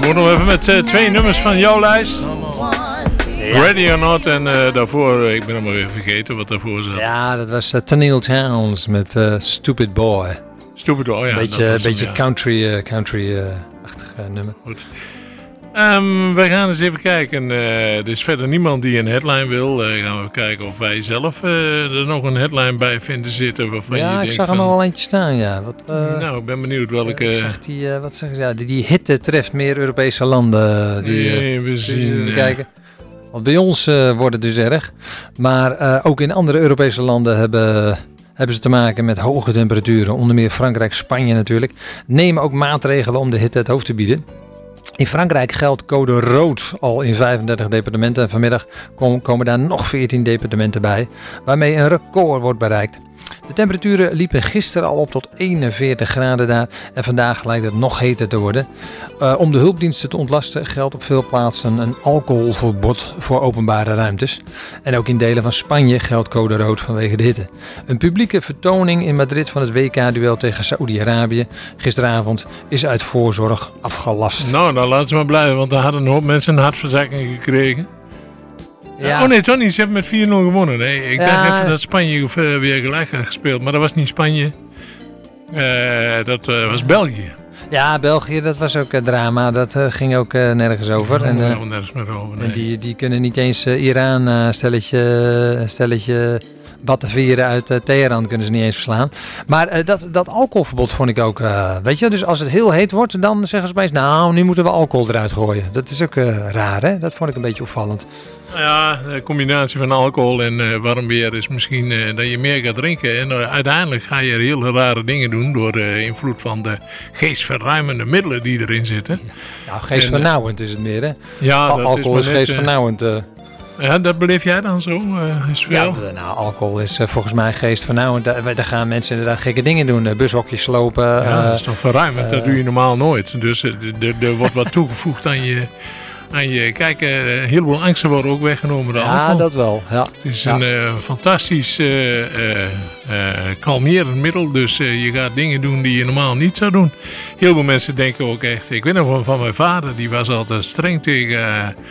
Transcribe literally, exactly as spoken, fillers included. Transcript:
moet nog even met uh, twee nummers van jouw lijst. Ja. Ready or Not en uh, daarvoor, uh, ik ben hem maar weer vergeten wat daarvoor zat. Ja, dat was uh, Tennille Towns met uh, Stupid Boy. Stupid Boy, ja. Beetje, beetje hem, ja. country, uh, country-achtig uh, nummer. Goed. Um, we gaan eens even kijken. Uh, er is verder niemand die een headline wil. Uh, gaan we kijken of wij zelf uh, er nog een headline bij vinden zitten. Waarvan ja, je ik denkt zag er van, nog wel eentje staan, ja. Wat, uh, nou, ik ben benieuwd welke... Uh, zag die, uh, wat zeggen ze? Ja, die, die hitte treft meer Europese landen. Die, nee, we uh, zien... Die, kijken. Want bij ons uh, wordt het dus erg. Maar uh, ook in andere Europese landen hebben... hebben ze te maken met hoge temperaturen. Onder meer Frankrijk, Spanje natuurlijk. Nemen ook maatregelen om de hitte het hoofd te bieden. In Frankrijk geldt code rood al in vijfendertig departementen. En vanmiddag kom, komen daar nog veertien departementen bij. Waarmee een record wordt bereikt. De temperaturen liepen gisteren al op tot eenenveertig graden daar. En vandaag lijkt het nog heter te worden. Uh, om de hulpdiensten te ontlasten geldt op veel plaatsen een alcoholverbod voor openbare ruimtes. En ook in delen van Spanje geldt code rood vanwege de hitte. Een publieke vertoning in Madrid van het W K-duel tegen Saoedi-Arabië gisteravond is uit voorzorg afgelast. Nou, dan laten ze maar blijven, want daar hadden een hoop mensen een hartverzakking gekregen. Ja. Oh nee, toch niet. Ze hebben met vier nul gewonnen. Nee, ik ja. dacht even dat Spanje weer gelijk had gespeeld. Maar dat was niet Spanje. Uh, dat uh, was België. Ja, België, dat was ook uh, drama. Dat uh, ging ook uh, nergens over. En, uh, nergens meer over, nee. en die, die kunnen niet eens uh, Iran, uh, stelletje, stelletje Batavieren uit uh, Teheran kunnen ze niet eens verslaan. Maar uh, dat, dat alcoholverbod vond ik ook, uh, weet je, dus als het heel heet wordt, dan zeggen ze opeens, nou, nu moeten we alcohol eruit gooien. Dat is ook uh, raar, hè? Dat vond ik een beetje opvallend. Ja, de combinatie van alcohol en uh, warm weer is misschien uh, dat je meer gaat drinken. En uh, uiteindelijk ga je hele rare dingen doen door de uh, invloed van de geestverruimende middelen die erin zitten. Ja, geestvernauwend is het meer, hè? Ja, Al- dat alcohol is, is geestvernauwend. Uh. Ja, dat beleef jij dan zo? Uh, is veel? Ja, nou, alcohol is uh, volgens mij geestvernauwend. Daar, daar gaan mensen inderdaad gekke dingen doen. Uh, bushokjes slopen. Ja, uh, dat is toch verruimend? Uh, dat doe je normaal nooit. Dus uh, er wordt wat toegevoegd aan je... aan je. Kijk, uh, een heleboel angsten worden ook weggenomen door ja, alcohol. dat wel. Ja. Het is ja. een uh, fantastisch uh, uh, uh, kalmerend middel. Dus uh, je gaat dingen doen die je normaal niet zou doen. Heel veel mensen denken ook echt... Ik weet nog van, van mijn vader. Die was altijd streng tegen... Uh,